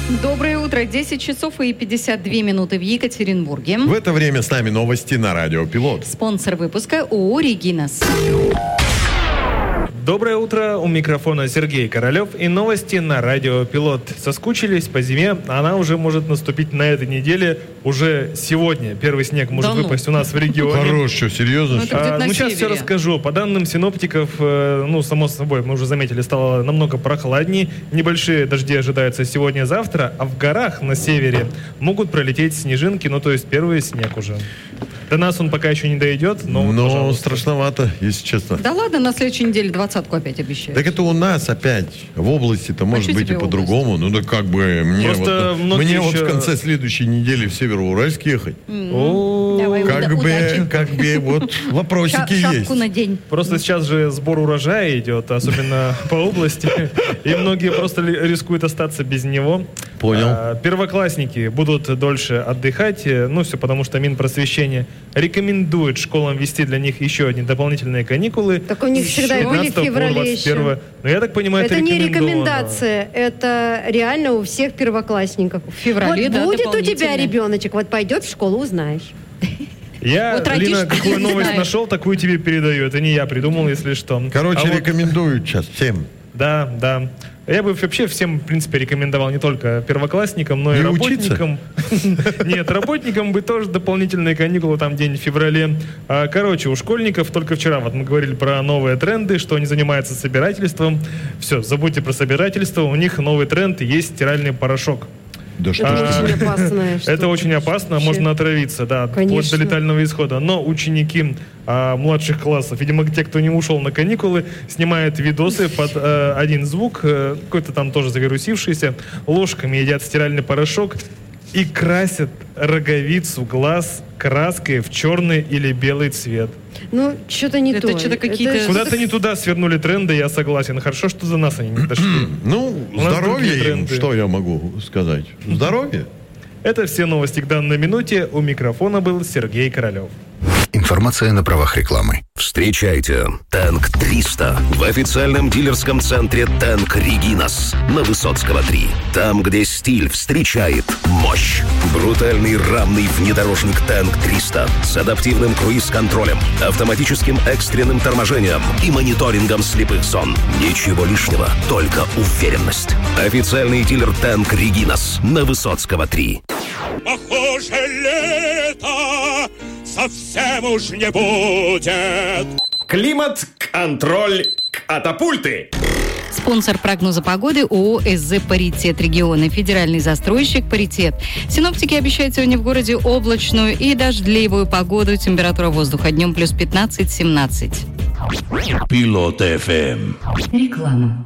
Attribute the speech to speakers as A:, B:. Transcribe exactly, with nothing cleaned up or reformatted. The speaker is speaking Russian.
A: Доброе утро. десять часов и пятьдесят две минуты в Екатеринбурге.
B: В это время с нами новости на Радио Пилот.
A: Спонсор выпуска ООО «Регинас».
C: Доброе утро, у микрофона Сергей Королев и новости на Радио Пилот. Соскучились по зиме, она уже может наступить на этой неделе, уже сегодня. Первый снег может
A: да
C: выпасть
A: ну.
C: у нас в регионе.
B: Хорош, что, серьезно?
A: Ну, это
C: А,
A: на
C: ну, сейчас
A: севере.
C: все расскажу. По данным синоптиков, э, ну, само собой, мы уже заметили, стало намного прохладнее. Небольшие дожди ожидаются сегодня-завтра, а в горах на севере могут пролететь снежинки, ну, то есть первый снег уже. До нас он пока еще не дойдет, но... вот,
B: Но
C: пожалуйста.
B: страшновато, если честно.
A: Да ладно, на следующей неделе двадцатку опять обещают.
B: Так это у нас опять. В области-то может
A: что
B: быть и
A: тебе
B: по-другому. Ну да как бы мне,
C: Просто
B: вот,
C: многие
B: мне вот
C: еще-
B: в конце следующей недели в Североуральск ехать.
C: О,
A: Давай,
B: Как
A: уда-
B: бы,
A: удачи.
B: как бы вот
A: Ша-
B: вопросики есть.
A: Шапку надень.
C: Просто сейчас же сбор урожая идет, особенно по области, и многие просто ли- рискуют остаться без него.
B: Понял.
C: А, Первоклассники будут дольше отдыхать, э, ну все потому, что Минпросвещение рекомендует школам ввести для них еще одни дополнительные каникулы.
D: Так у них
C: с
D: всегда были в
C: пятнадцатого по
D: феврале
C: двадцать первое.
D: еще.
C: Но я так понимаю, это,
D: Это не
C: рекомендовано.
D: рекомендация, это реально у всех первоклассников.
A: В феврале,
D: вот
A: да,
D: будет у тебя
A: дополнительно.
D: ребеночек, вот пойдет в школу, узнаешь.
C: Я,
A: Вот родишь,
C: Лина,
A: ты
C: какую
A: не
C: новость
A: знаешь.
C: нашел, такую тебе передаю. Это не я придумал, если что.
B: Короче,
C: А вот-
B: рекомендуют сейчас всем.
C: Да, да. Я бы вообще всем, в принципе, рекомендовал не только первоклассникам, но и
B: Не учиться?
C: работникам. Нет, работникам бы тоже дополнительные каникулы, там день в феврале. А, Короче, у школьников только вчера вот мы говорили про новые тренды, что они занимаются собирательством. Все, забудьте про собирательство. У них новый тренд, есть стиральный порошок.
B: Да что
D: Это
B: ж ты.
D: очень опасная штука.
C: Это очень опасно,
D: Вообще.
C: можно отравиться, да, вплоть
D: Конечно.
C: до летального исхода. Но ученики а, младших классов, видимо, те, кто не ушел на каникулы, снимают видосы под а, один звук, э, какой-то там тоже завирусившийся, ложками едят стиральный порошок и красят роговицу глаз краской в черный или белый цвет.
D: Ну, что-то не
A: Это
D: то.
A: что-то какие-то-
C: Куда-то не туда свернули тренды, я согласен. Хорошо, что за нас они не дошли.
B: Ну,
C: У нас другие
B: здоровье им,
C: тренды.
B: что я могу сказать? Здоровье.
C: Это все новости к данной минуте. У микрофона был Сергей Королев.
E: Информация на правах рекламы.
F: Встречайте Танк триста в официальном дилерском центре Танк Регинас на Высоцкого три. Там, где стиль встречает мощь. Брутальный рамный внедорожник Танк триста с адаптивным круиз-контролем, автоматическим экстренным торможением и мониторингом слепых зон. Ничего лишнего, только уверенность. Официальный дилер Танк Регинас на Высоцкого три.
G: Похоже, лето совсем уж не будет.
H: Климат-контроль катапульты.
A: Спонсор прогноза погоды ООО «СЗ Паритет Региона», федеральный застройщик «Паритет». Синоптики обещают сегодня в городе облачную и дождливую погоду. Температура воздуха днем плюс пятнадцать-семнадцать.
F: Пилот эф эм.
A: Реклама.